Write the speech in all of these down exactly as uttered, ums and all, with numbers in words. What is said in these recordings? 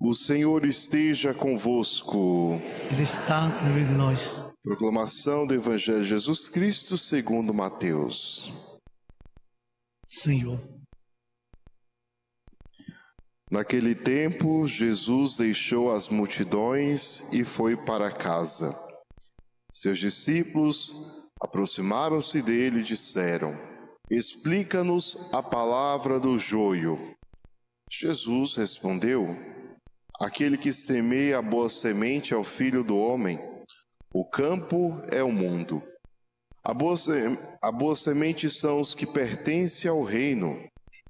O Senhor esteja convosco. Ele está no meio de nós. Proclamação do Evangelho de Jesus Cristo segundo Mateus. Senhor. Naquele tempo, Jesus deixou as multidões e foi para casa. Seus discípulos aproximaram-se dele e disseram: Explica-nos a palavra do joio. Jesus respondeu: Aquele que semeia a boa semente é o Filho do Homem. O campo é o mundo. A boa, se... a boa semente são os que pertencem ao reino.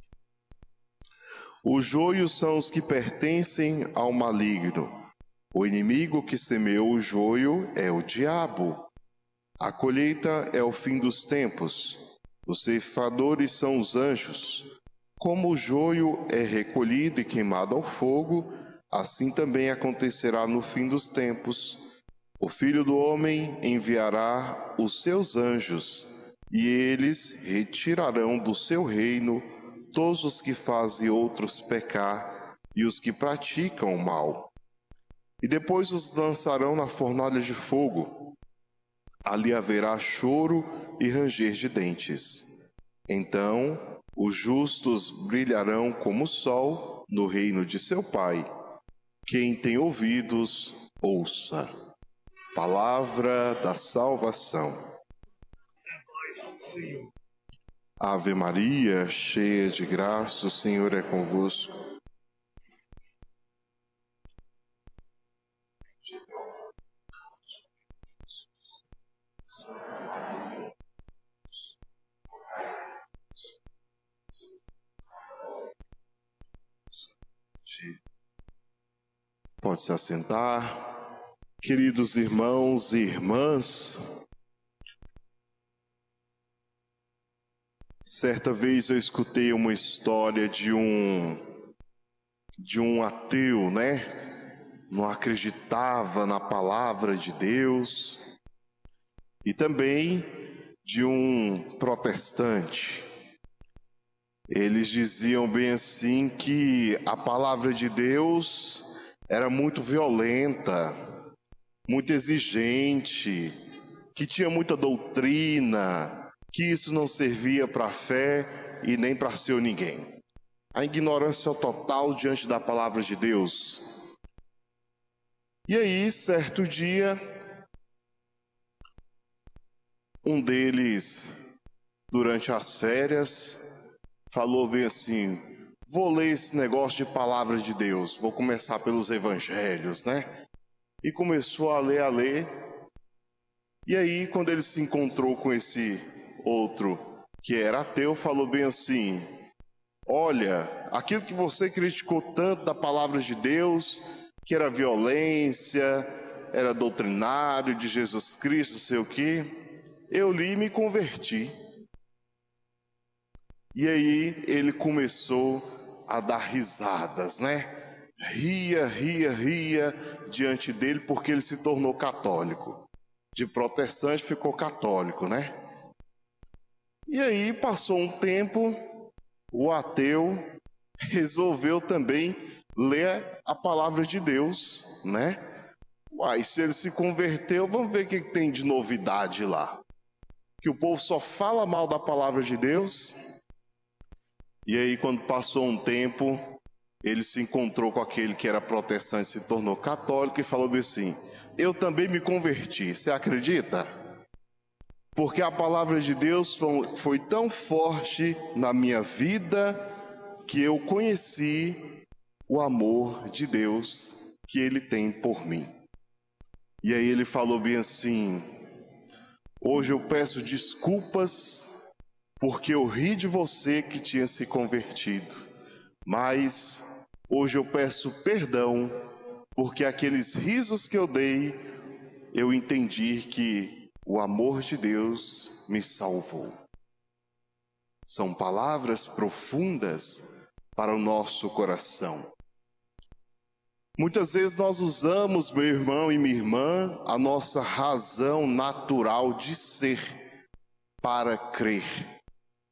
Os joios são os que pertencem ao maligno. O inimigo que semeou o joio é o diabo. A colheita é o fim dos tempos. Os ceifadores são os anjos. Como o joio é recolhido e queimado ao fogo, assim também acontecerá no fim dos tempos. O Filho do Homem enviará os seus anjos, e eles retirarão do seu reino todos os que fazem outros pecar e os que praticam o mal. E depois os lançarão na fornalha de fogo. Ali haverá choro e ranger de dentes. Então os justos brilharão como o sol no reino de seu Pai. Quem tem ouvidos, ouça. Palavra da salvação. Ave Maria, cheia de graça, o Senhor é convosco. Pode se assentar. Queridos irmãos e irmãs, certa vez eu escutei uma história de um de um ateu, né? Não acreditava na palavra de Deus, e também de um protestante. Eles diziam bem assim que a palavra de Deus era muito violenta, muito exigente, que tinha muita doutrina, que isso não servia para a fé e nem para ser ninguém. A ignorância total diante da palavra de Deus. E aí, certo dia, um deles, durante as férias, falou bem assim: vou ler esse negócio de palavra de Deus, vou começar pelos evangelhos, né? E começou a ler, a ler. E aí, quando ele se encontrou com esse outro que era ateu, falou bem assim: olha, aquilo que você criticou tanto da palavra de Deus, que era violência, era doutrinário de Jesus Cristo, não sei o quê, eu li e me converti. E aí ele começou a dar risadas, né? Ria, ria, ria diante dele, porque ele se tornou católico. De protestante ficou católico, né? E aí passou um tempo, o ateu resolveu também ler a palavra de Deus, né? Uai, se ele se converteu, vamos ver o que tem de novidade lá. Que o povo só fala mal da palavra de Deus. E aí, quando passou um tempo, ele se encontrou com aquele que era protestante, se tornou católico e falou assim: eu também me converti, você acredita? Porque a palavra de Deus foi, foi tão forte na minha vida que eu conheci o amor de Deus que Ele tem por mim. E aí ele falou bem assim: hoje eu peço desculpas porque eu ri de você que tinha se convertido, mas hoje eu peço perdão porque aqueles risos que eu dei, eu entendi que o amor de Deus me salvou. São palavras profundas para o nosso coração. Muitas vezes nós usamos, meu irmão e minha irmã, a nossa razão natural de ser para crer.